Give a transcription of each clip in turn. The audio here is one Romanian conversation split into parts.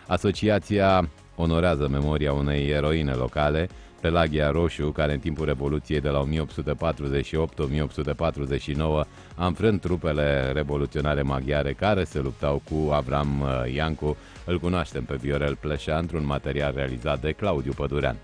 Asociația onorează memoria unei eroine locale, Pelagia Roșu, care în timpul Revoluției de la 1848-1849 a înfrânt trupele revoluționare maghiare care se luptau cu Avram Iancu. Îl cunoaștem pe Viorel Pleșa într-un material realizat de Claudiu Pădurean.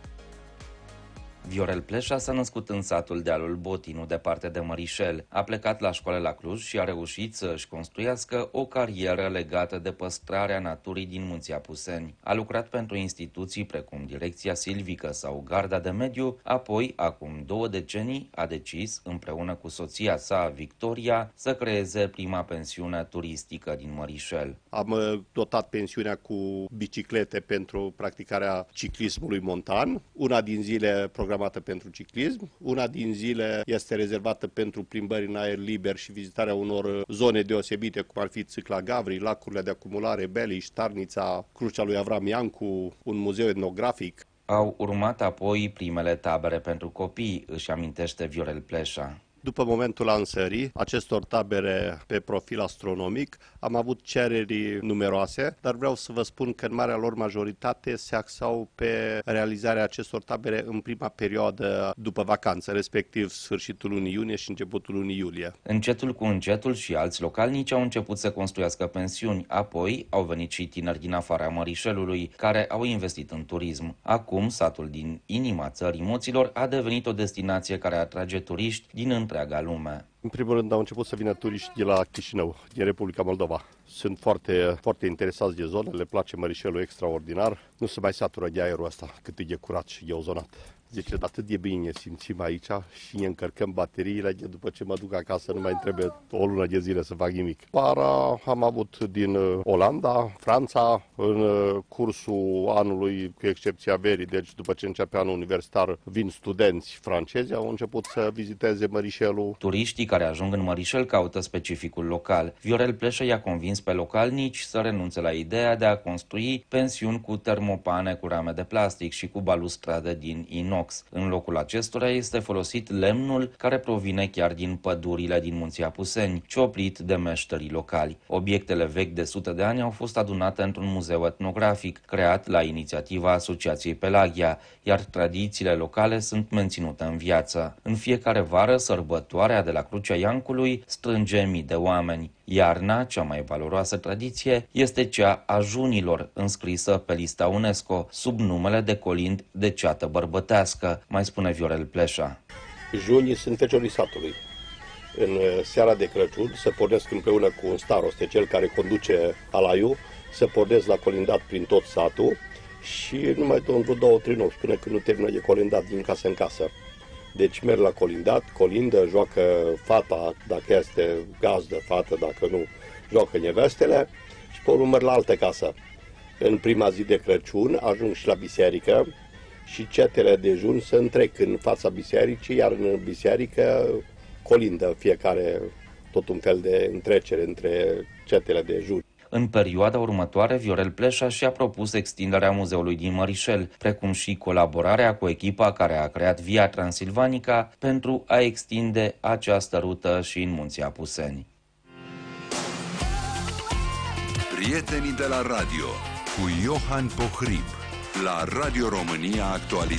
Viorel Pleșa s-a născut în satul Dealul Botinu, departe de Mărișel. A plecat la școală la Cluj și a reușit să își construiască o carieră legată de păstrarea naturii din Munții Apuseni. A lucrat pentru instituții precum Direcția Silvică sau Garda de Mediu, apoi, acum 2 decenii, a decis, împreună cu soția sa, Victoria, să creeze prima pensiune turistică din Mărișel. Am dotat pensiunea cu biciclete pentru practicarea ciclismului montan, una din zile programată pentru ciclism, una din zile este rezervată pentru plimbări în aer liber și vizitarea unor zone deosebite, cum ar fi Țâcla Gavrii, lacurile de acumulare, Beliș, Tarnița, Crucea lui Avram Iancu, un muzeu etnografic. Au urmat apoi primele tabere pentru copii, își amintește Viorel Pleșa. După momentul lansării acestor tabere pe profil astronomic, am avut cereri numeroase, dar vreau să vă spun că în marea lor majoritate se axau pe realizarea acestor tabere în prima perioadă după vacanță, respectiv sfârșitul lunii iunie și începutul lunii iulie. Încetul cu încetul și alți localnici au început să construiască pensiuni, apoi au venit și tineri din afara Mărișelului, care au investit în turism. Acum, satul din inima țării Moților a devenit o destinație care atrage turiști din întreaga lume. În primul rând au început să vină turiști de la Chișinău, din Republica Moldova. Sunt foarte interesați de zonă, le place Mărișelul extraordinar. Nu se mai satură de aerul ăsta, cât e de curat și de ozonat. Zice, atât de bine ne simțim aici și ne încărcăm bateriile, de după ce mă duc acasă nu mai trebuie o lună de zile să fac nimic. Vara am avut din Olanda, Franța, în cursul anului, cu excepția verii, deci după ce începe anul universitar, vin studenți francezi, au început să viziteze Mărișelul. Turiștii care ajung în Mărișel caută specificul local. Viorel Pleșa i-a convins pe localnici să renunțe la ideea de a construi pensiuni cu termopane cu rame de plastic și cu balustrade din inox. În locul acestora este folosit lemnul care provine chiar din pădurile din Munții Apuseni, cioplit de meșterii locali. Obiectele vechi de sute de ani au fost adunate într-un muzeu etnografic, creat la inițiativa Asociației Pelagia, iar tradițiile locale sunt menținute în viață. În fiecare vară, sărbătoarea de la Crucea Iancului strânge mii de oameni. Iarna, cea mai valoroasă tradiție, este cea a junilor, înscrisă pe lista UNESCO, sub numele de colind de ceată bărbătească, mai spune Viorel Pleșa. Junii sunt feciorii satului. În seara de Crăciun se pornesc împreună cu un staroste, cel care conduce alaiul, se pornesc la colindat prin tot satul și nu mai dau vreo 2-3 nopți până când nu termină de colindat din casă în casă. Deci merg la colindat, colindă, joacă fata, dacă este gazdă, fată, dacă nu, joacă nevestele și pe urmă merg la altă casă. În prima zi de Crăciun ajung și la biserică și cetele de jun se întrec în fața bisericii, iar în biserică colindă fiecare, tot un fel de întrecere între cetele de jun. În perioada următoare, Viorel Pleșa și-a propus extinderea muzeului din Mărișel, precum și colaborarea cu echipa care a creat Via Transilvanica pentru a extinde această rută și în Munții Apuseni. Prietenii de la radio cu Iohan Pohrib la Radio România Actualitate.